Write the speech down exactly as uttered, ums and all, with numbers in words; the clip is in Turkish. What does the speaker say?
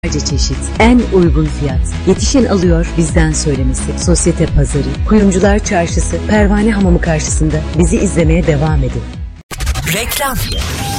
çeşit, en uygun fiyat. Yetişen alıyor, bizden söylemesi. Sosyete Pazarı, Kuyumcular Çarşısı, Pervane Hamamı karşısında bizi izlemeye devam edin. Reklam.